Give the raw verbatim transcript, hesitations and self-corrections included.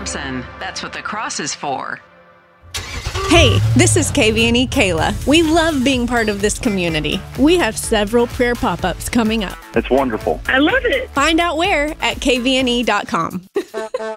Thompson. That's what the cross is for. Hey, this is K V N E Kayla. We love being part of this community. We have several prayer pop-ups coming up. It's wonderful. I love it. Find out where at K V N E dot com.